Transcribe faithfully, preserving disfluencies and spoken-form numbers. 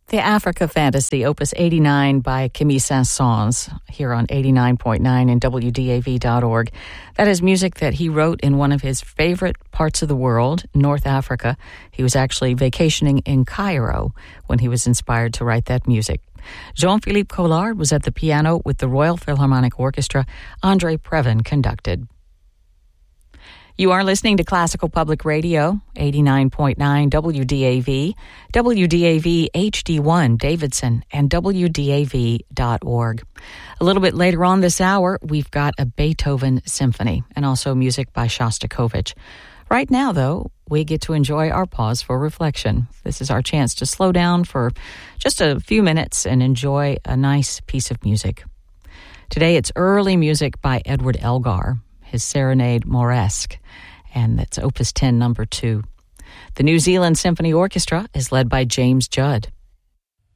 The Africa Fantasy, Opus eighty-nine by Camille Saint-Saëns, here on eighty-nine point nine and W D A V dot org. That is music that he wrote in one of his favorite parts of the world, North Africa. He was actually vacationing in Cairo when he was inspired to write that music. Jean-Philippe Collard was at the piano with the Royal Philharmonic Orchestra. Andre Previn conducted. You are listening to Classical Public Radio, eighty-nine point nine W D A V, W D A V H D one Davidson, and W D A V dot org. A little bit later on this hour, we've got a Beethoven symphony and also music by Shostakovich. Right now, though, we get to enjoy our pause for reflection. This is our chance to slow down for just a few minutes and enjoy a nice piece of music. Today, it's early music by Edward Elgar, his Serenade Mauresque, and that's Opus ten, number two. The New Zealand Symphony Orchestra is led by James Judd.